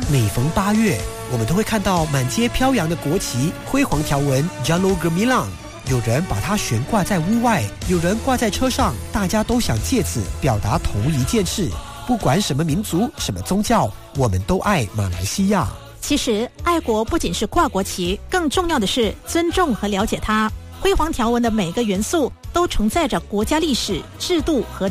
每逢8月，我们都会看到满街飘扬的国旗，辉煌条纹 Jalur Gemilang。有人把它悬挂在屋外，有人挂在车上，大家都想借此表达同一件事：不管什么民族、什么宗教，我们都爱马来西亚。 其实，爱国不仅是挂国旗，更重要的是尊重和了解它。辉煌条纹的每个元素都承载着国家历史、制度和